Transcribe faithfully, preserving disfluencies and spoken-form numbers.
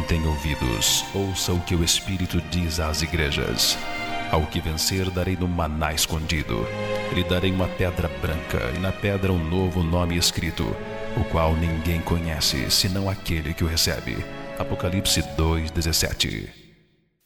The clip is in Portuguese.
tem ouvidos, ouça o que o Espírito diz às igrejas. Ao que vencer darei no maná escondido. Lhe darei uma pedra branca, e na pedra um novo nome escrito, o qual ninguém conhece, senão aquele que o recebe. Apocalipse dois, dezessete.